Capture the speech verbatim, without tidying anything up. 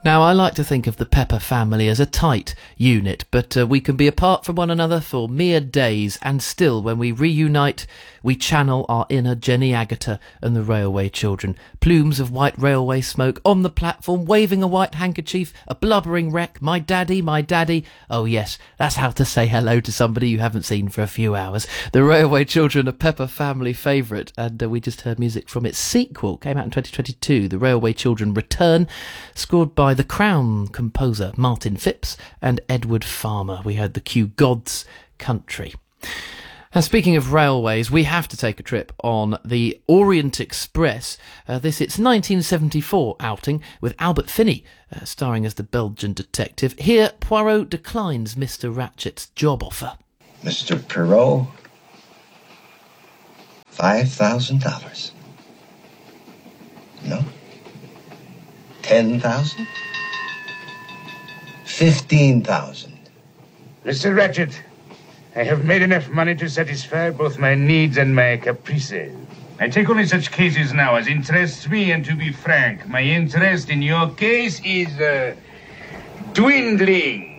Now, I like to think of the Pepper family as a tight unit, but uh, we can be apart from one another for mere days, and still, when we reunite, we channel our inner Jenny Agutter and the Railway Children. Plumes of white railway smoke on the platform, waving a white handkerchief, a blubbering wreck, my daddy, my daddy. Oh yes, that's how to say hello to somebody you haven't seen for a few hours. The Railway Children, a Pepper family favourite, and uh, we just heard music from its sequel, came out in twenty twenty-two, The Railway Children Return, scored by the Crown composer Martin Phipps and Edward Farmer. We heard the cue God's Country. And speaking of railways, we have to take a trip on the Orient Express. Uh, this its nineteen seventy-four outing with Albert Finney uh, starring as the Belgian detective. Here, Poirot declines Mister Ratchet's job offer. Mister Poirot, five thousand dollars. No? ten thousand? fifteen thousand. Mister Ratchet, I have made enough money to satisfy both my needs and my caprices. I take only such cases now as interest me, and to be frank, my interest in your case is uh, dwindling.